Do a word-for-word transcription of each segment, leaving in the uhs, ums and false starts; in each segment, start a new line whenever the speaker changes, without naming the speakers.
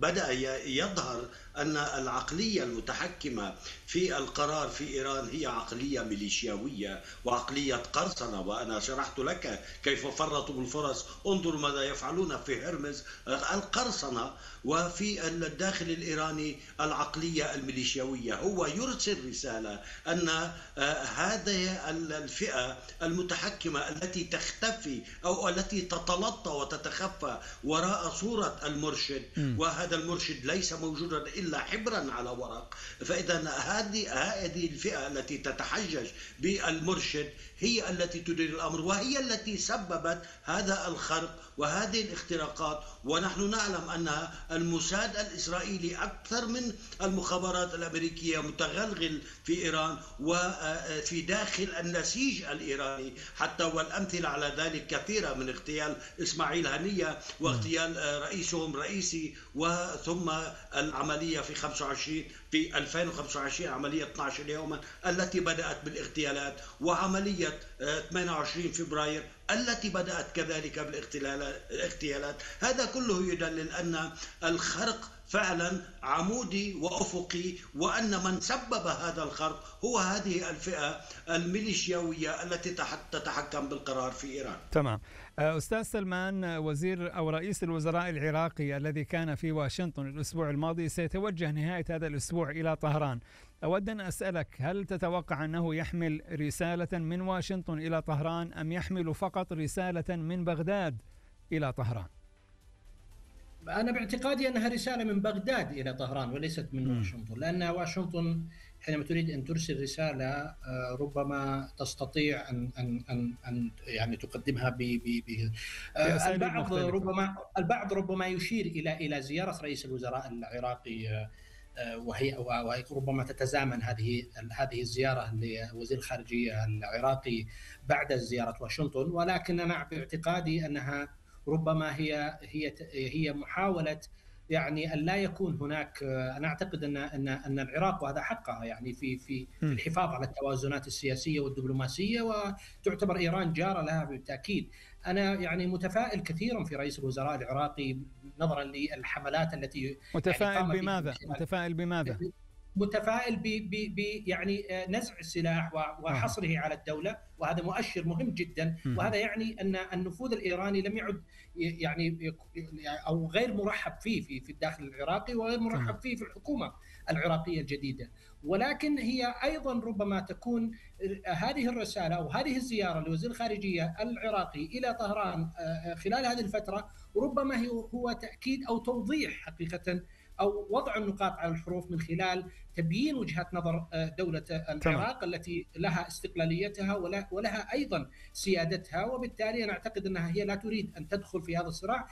بدأ يظهر أن العقلية المتحكمة في القرار في إيران هي عقلية ميليشياوية وعقلية قرصنة. وأنا شرحت لك كيف فرطوا بالفرص، انظروا ماذا يفعلون في هرمز، القرصنة. وفي الداخل الإيراني العقلية الميليشياوية. هو يرسل رسالة أن هذه الفئة المتحكمة التي تختفي أو التي تتلطى وتتخفى وراء صورة المرشد، وهذا المرشد ليس موجودا إلا حبرا على ورق، فإذا هذه هذه الفئة التي تتحجج بالمرشد هي التي تدير الأمر، وهي التي سببت هذا الخرق وهذه الاختراقات. ونحن نعلم أن الموساد الإسرائيلي أكثر من المخابرات الأمريكية متغلغل في إيران وفي داخل النسيج الإيراني حتى، والأمثلة على ذلك كثيرة، من اغتيال إسماعيل هنية واغتيال رئيسهم رئيسي، وثم العملية في خمسة وعشرين في ألفين وخمسة وعشرين عملية اثني عشر يوما التي بدأت بالاغتيالات، وعملية ثمانية وعشرين فبراير التي بدأت كذلك بالاغتيالات. هذا كله يدلل أن الخرق فعلا عمودي وأفقي، وأن من سبب هذا الخرق هو هذه الفئة الميليشياوية التي تتحكم بالقرار في إيران.
تمام. أستاذ سلمان، وزير أو رئيس الوزراء العراقي الذي كان في واشنطن الأسبوع الماضي سيتوجه نهاية هذا الأسبوع إلى طهران. أود أن أسألك، هل تتوقع أنه يحمل رسالة من واشنطن إلى طهران أم يحمل فقط رسالة من بغداد إلى طهران؟
أنا باعتقادي أنها رسالة من بغداد إلى طهران وليست من واشنطن، لأن واشنطن حينما تريد أن ترسل رسالة ربما تستطيع أن أن أن, أن يعني تقدمها ب ب البعض ربما البعض ربما يشير إلى إلى زيارة رئيس الوزراء العراقي، وهي وربما تتزامن هذه هذه الزيارة لوزير الخارجية العراقي بعد زيارة واشنطن، ولكن أنا باعتقادي أنها ربما هي هي هي محاولة يعني أن لا يكون هناك. أنا أعتقد أن أن أن العراق، وهذا حقها يعني في في في الحفاظ على التوازنات السياسية والدبلوماسية، وتعتبر إيران جارة لها بالتأكيد. أنا يعني متفائل كثيرا في رئيس الوزراء العراقي نظرا للحملات التي
متفائل يعني بماذا؟ متفائل بماذا؟
متفائل ب ب يعني نزع السلاح وحصره على الدولة، وهذا مؤشر مهم جدا. وهذا يعني أن النفوذ الإيراني لم يعد يعني أو غير مرحب فيه في في الداخل العراقي، وغير مرحب فيه في الحكومة العراقية الجديدة. ولكن هي أيضا ربما تكون هذه الرسالة أو هذه الزيارة لوزير الخارجية العراقي إلى طهران خلال هذه الفترة ربما هو تأكيد أو توضيح حقيقة أو وضع النقاط على الحروف من خلال تبيين وجهات نظر دولة العراق التي لها استقلاليتها ولها أيضا سيادتها، وبالتالي أنا أعتقد أنها هي لا تريد أن تدخل في هذا الصراع.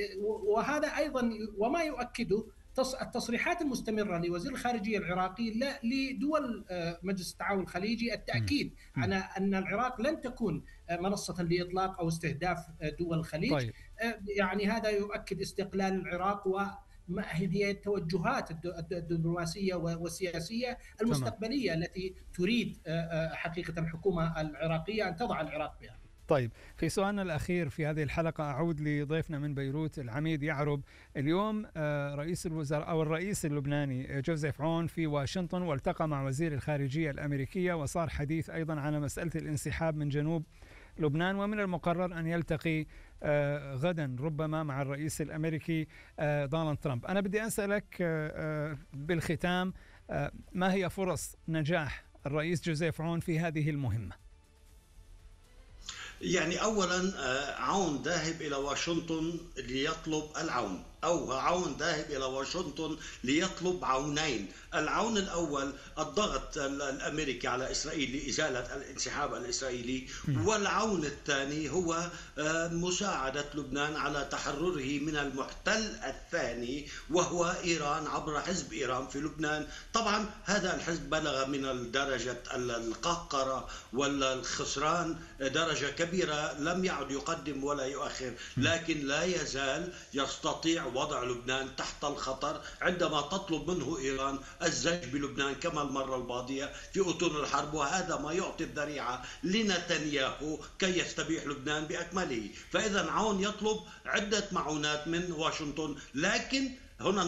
وهذا أيضا وما يؤكده التصريحات المستمرة لوزير الخارجية العراقي لدول مجلس التعاون الخليجي التأكيد على أن العراق لن تكون منصة لإطلاق أو استهداف دول الخليج.
طيب.
يعني هذا يؤكد استقلال العراق و ما هي التوجهات الدبلوماسية والسياسية المستقبلية تمام. التي تريد حقيقة الحكومة العراقية أن تضع العراق بها.
طيب، في سؤالنا الأخير في هذه الحلقة أعود لضيفنا من بيروت العميد يعرب. اليوم رئيس الوزراء أو الرئيس اللبناني جوزيف عون في واشنطن والتقى مع وزير الخارجية الأمريكية، وصار حديث أيضا على مسألة الانسحاب من جنوب لبنان، ومن المقرر أن يلتقي آه غدا ربما مع الرئيس الأمريكي آه دونالد ترامب. أنا بدي أسألك آه آه بالختام، آه ما هي فرص نجاح الرئيس جوزيف عون في هذه المهمة؟
يعني أولا عون ذاهب إلى واشنطن ليطلب العون، أو عون ذاهب إلى واشنطن ليطلب عونين. العون الأول الضغط الأمريكي على إسرائيل لإزالة الانسحاب الإسرائيلي، والعون الثاني هو مساعدة لبنان على تحرره من المحتل الثاني وهو إيران عبر حزب إيران في لبنان. طبعا هذا الحزب بلغ من درجة القهقرة والخسران درجة كبيرة، لم يعد يقدم ولا يؤخر، لكن لا يزال يستطيع وضع لبنان تحت الخطر عندما تطلب منه إيران الزج بلبنان كما المرة الماضية في أطون الحرب، وهذا ما يعطي الذريعة لنتنياهو كي يستبيح لبنان بأكمله. فإذا عون يطلب عدة معونات من واشنطن، لكن هنا